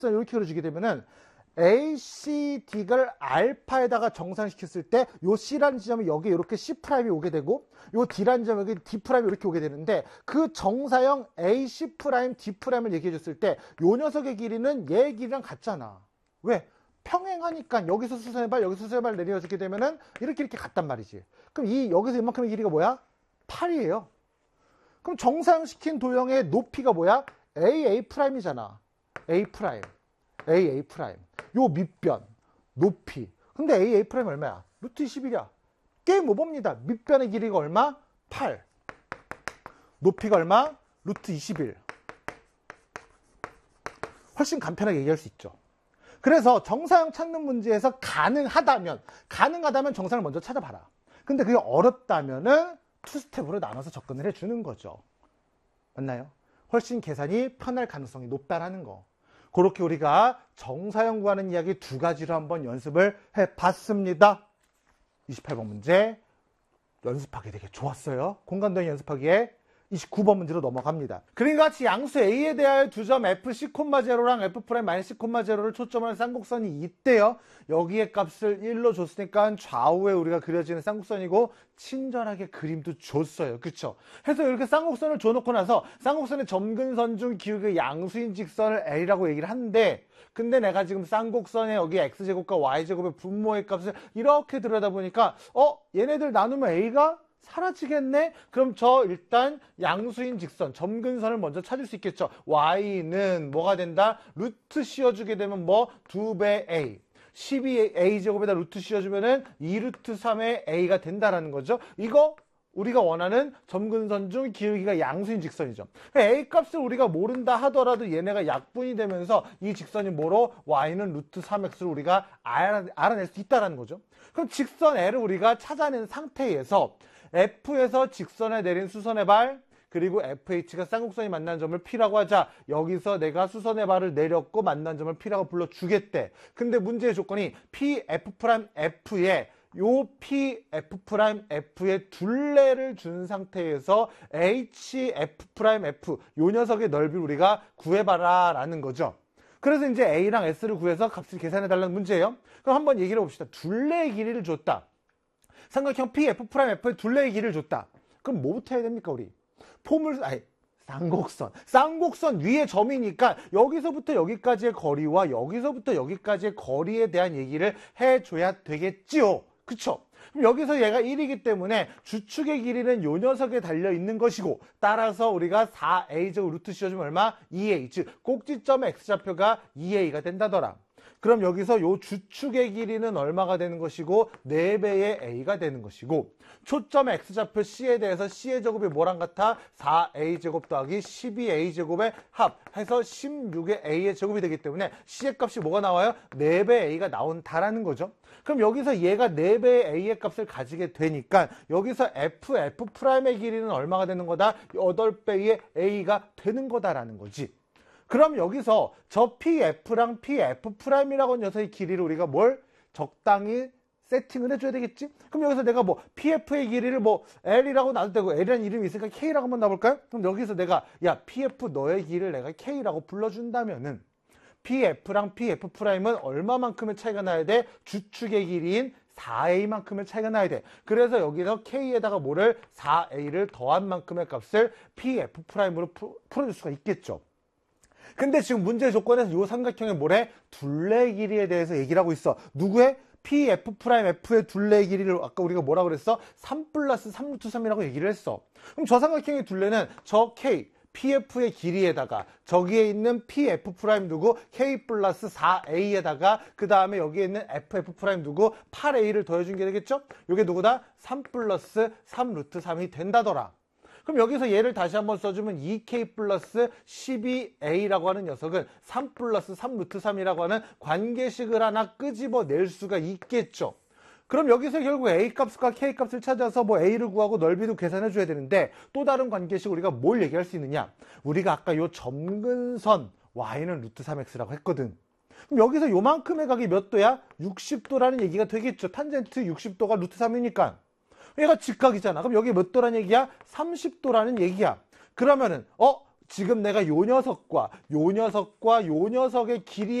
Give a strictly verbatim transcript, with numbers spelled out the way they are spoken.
이렇게 그려주게 되면은 A, C, D를 알파에다가 정상시켰을 때 요 C라는 지점이 여기 이렇게 C'이 오게 되고 요 D라는 지점이 여기 D'이 이렇게 오게 되는데 그 정사형 A, C', D'를 얘기해 줬을 때 요 녀석의 길이는 얘 길이랑 같잖아. 왜? 평행하니까 여기서 수선의 발, 여기서 수선의 발 내려주게 되면은 이렇게 이렇게 같단 말이지. 그럼 이 여기서 이만큼의 길이가 뭐야? 팔이에요. 그럼 정사형 시킨 도형의 높이가 뭐야? A, A'이잖아. A'. A, A'. 요 밑변, 높이. 근데 A, A' 얼마야? 루트 이십일이야. 게임 오버입니다. 밑변의 길이가 얼마? 팔. 높이가 얼마? 루트 이십일. 훨씬 간편하게 얘기할 수 있죠. 그래서 정사형 찾는 문제에서 가능하다면, 가능하다면 정사형을 먼저 찾아봐라. 근데 그게 어렵다면은 투 스텝으로 나눠서 접근을 해주는 거죠. 맞나요? 훨씬 계산이 편할 가능성이 높다라는 거. 그렇게 우리가 정사형 구하는 이야기 두 가지로 한번 연습을 해봤습니다. 이십팔 번 문제 연습하기 되게 좋았어요. 공간도형 연습하기에 이십구 번 문제로 넘어갑니다. 그림과 같이 양수 A에 대하여 두 점 F C, 제로랑 F' C, 제로를 초점을 한 쌍곡선이 있대요. 여기에 값을 일로 줬으니까 좌우에 우리가 그려지는 쌍곡선이고 친절하게 그림도 줬어요. 그쵸? 해서 이렇게 쌍곡선을 줘놓고 나서 쌍곡선의 점근선 중 기울기 양수인 직선을 L이라고 얘기를 하는데 근데 내가 지금 쌍곡선에 여기 X제곱과 Y제곱의 분모의 값을 이렇게 들여다보니까 어? 얘네들 나누면 A가 사라지겠네? 그럼 저 일단 양수인 직선, 점근선을 먼저 찾을 수 있겠죠. Y는 뭐가 된다? 루트 씌워주게 되면 뭐? 두 배 A. 십이 에이 제곱에다 루트 씌워주면은 이 루트 삼의 A가 된다라는 거죠. 이거 우리가 원하는 점근선 중 기울기가 양수인 직선이죠. A 값을 우리가 모른다 하더라도 얘네가 약분이 되면서 이 직선이 뭐로? Y는 루트 삼 엑스를 우리가 알아, 알아낼 수 있다는 거죠. 그럼 직선 L을 우리가 찾아낸 상태에서 F에서 직선에 내린 수선의 발 그리고 에프에이치가 쌍곡선이 만난 점을 P라고 하자. 여기서 내가 수선의 발을 내렸고 만난 점을 P라고 불러주겠대. 근데 문제의 조건이 P, F', F에 요 P, F', F의 둘레를 준 상태에서 H, F', F 요 녀석의 넓이를 우리가 구해봐라 라는 거죠. 그래서 이제 A랑 S를 구해서 값을 계산해달라는 문제예요. 그럼 한번 얘기를 해봅시다. 둘레의 길이를 줬다. 삼각형 P, F', F의 둘레의 길이를 줬다. 그럼 뭐부터 해야 됩니까, 우리? 포물, 아니, 쌍곡선. 쌍곡선 위에 점이니까 여기서부터 여기까지의 거리와 여기서부터 여기까지의 거리에 대한 얘기를 해줘야 되겠지요. 그쵸? 그럼 여기서 얘가 일이기 때문에 주축의 길이는 요 녀석에 달려있는 것이고 따라서 우리가 사 에이 제곱 루트 씌워주면 얼마? 이 에이. 즉, 꼭지점의 X좌표가 이 에이가 된다더라. 그럼 여기서 요 주축의 길이는 얼마가 되는 것이고 네 배의 A가 되는 것이고 초점의 X좌표 C에 대해서 C의 제곱이 뭐랑 같아? 사 에이 제곱 더하기 십이 에이 제곱의 합 해서 십육의 A의 제곱이 되기 때문에 C의 값이 뭐가 나와요? 네 배 A가 나온다라는 거죠. 그럼 여기서 얘가 네 배의 A의 값을 가지게 되니까 여기서 F, F'의 길이는 얼마가 되는 거다? 여덟 배의 A가 되는 거다라는 거지. 그럼 여기서 저 피에프랑 피에프'이라고 하는 녀석의 길이를 우리가 뭘 적당히 세팅을 해줘야 되겠지? 그럼 여기서 내가 뭐 피에프의 길이를 뭐 L이라고 놔도 되고 L이라는 이름이 있으니까 K라고 한번 놔볼까요? 그럼 여기서 내가 야 피에프 너의 길이를 내가 K라고 불러준다면은 피에프랑 피에프'은 얼마만큼의 차이가 나야 돼? 주축의 길이인 사 에이만큼의 차이가 나야 돼. 그래서 여기서 K에다가 뭐를 사 에이를 더한 만큼의 값을 피에프'으로 풀어줄 수가 있겠죠. 근데 지금 문제 조건에서 이 삼각형의 뭐래? 둘레 길이에 대해서 얘기를 하고 있어. 누구의? 피에프', F의 둘레 길이를 아까 우리가 뭐라고 그랬어? 삼 플러스 삼 루트 삼이라고 얘기를 했어. 그럼 저 삼각형의 둘레는 저 K, 피에프의 길이에다가 저기에 있는 피에프' 두고 K 플러스 사 에이에다가 그 다음에 여기에 있는 에프에프' 두고 팔 에이를 더해준 게 되겠죠? 이게 누구다? 삼 플러스 삼 루트 삼이 된다더라. 그럼 여기서 얘를 다시 한번 써주면 이 케이 플러스 십이 에이라고 하는 녀석은 삼 플러스 삼 루트 삼이라고 하는 관계식을 하나 끄집어낼 수가 있겠죠. 그럼 여기서 결국 A 값과 K 값을 찾아서 뭐 A를 구하고 넓이도 계산해 줘야 되는데 또 다른 관계식 우리가 뭘 얘기할 수 있느냐? 우리가 아까 요 점근선 Y는 루트 삼 엑스라고 했거든. 그럼 여기서 요만큼의 각이 몇 도야? 육십 도라는 얘기가 되겠죠. 탄젠트 육십 도가 루트 삼이니까. 얘가 직각이잖아. 그럼 여기 몇 도라는 얘기야? 삼십 도라는 얘기야. 그러면은 어? 지금 내가 요 녀석과 요 녀석과 요 녀석의 길이